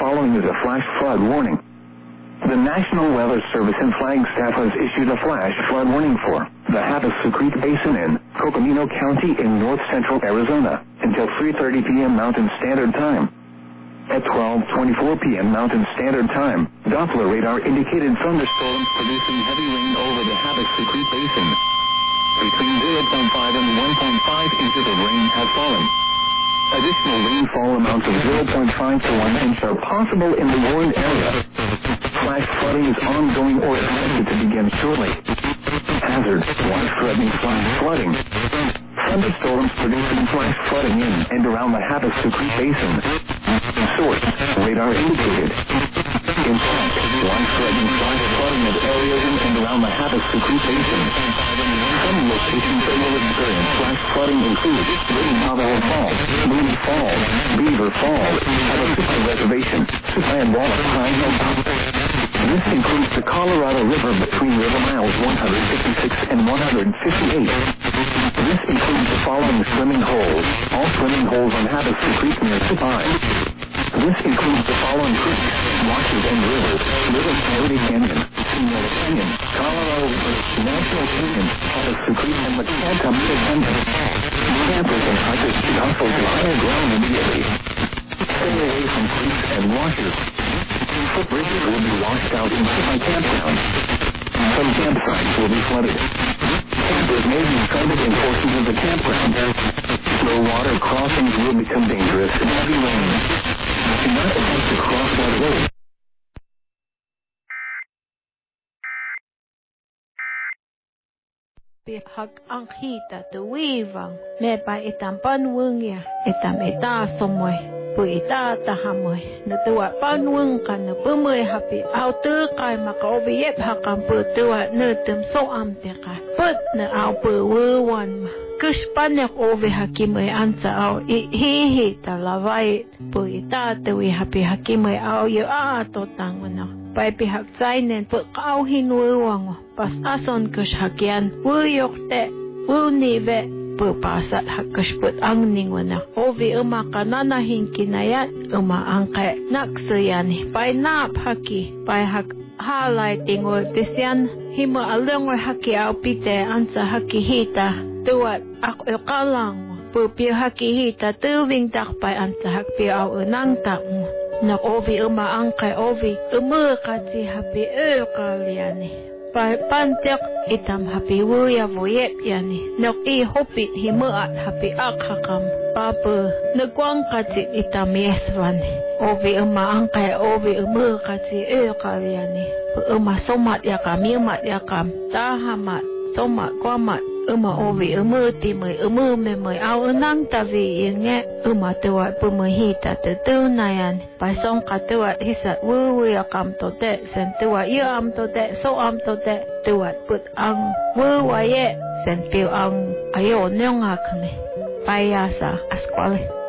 following is a flash flood warning. The National Weather Service in Flagstaff has issued a flash flood warning for the Havasu Creek Basin in Coconino County in north central Arizona until 3:30 p.m. Mountain Standard Time. At 12:24 p.m. Mountain Standard Time, Doppler radar indicated thunderstorms producing heavy rain over the Havasu Creek Basin. Between 0.5 and 1.5 inches of rain have fallen. Additional rainfall amounts of 0.5 to 1 inch are possible in the warned area. Flash flooding is ongoing or expected to begin shortly. Hazard: life-threatening flash flooding. Thunderstorms producing flash flooding in and around the Havasu Creek Basin. Source: radar indicated. Impact: life-threatening flash flooding of areas in and around the Havasu Creek Basin. Some locations that will experience flash flooding include Navajo Falls, Moon Falls, Beaver Falls, Havasupai Reservation, Supai and Wallace Pine Hilltop. This includes the Colorado River between river miles 156 and 158. This includes the following swimming holes. All swimming holes on Havasu Creek near Supai. This includes the following creeks, washes and rivers: Little Coyote Canyon, Senora Canyon, Colorado River, National Canyon, Havasu Creek, and Macanta Canyon. Campers and hikers should hustle to higher ground immediately. Stay away from creeks and washes. Footbridges will be washed out in Supai campground. Some campsites will be flooded. Campers may be stranded in portions of the campground. Low water crossings will become dangerous in heavy rain. Do not attempt to cross that road. Hak ang hita tuwivang me pa itam panwung ya itam ita somoy pu ita tahamoy nutua panwung kan pumoy happy au tu kai makoviet hakam pu tua nutum so am teka put na au pu wan kush panek ove hakimoy ansa au hi talavai pu ita tuwi happy hakimoy au yo a to tangwana pai pi hak sainen pu kau hinwang pas ason kush hakian wuyok te wunive pu pasat hakush put ang ningwana ovi kanana hinkinayat angke naksuyani pai nap haki pai hak highlighting ol tisyan himo along haki au pite ansa haki hita tuat ak kalang pu pi haki hita tuwing tak pai ansa hak pi au nang tak nak ovi angke ovi kati hapi kaliani pai pantek itam hapi wuya voyep yani nok hopit himuat hapi akhakam papa nagwang kati itam yeswan ovi angke ovi kati kaliani somat yakam tahamat somat kwamat ovi timai memai au nang tavi yenge tuwa pumahita tu nayan pasong katuat hisat wu yakam tote sen tuwa am tote so am tote tuat put ang wu waye sen piu ang ayo nyong akne payasa askwale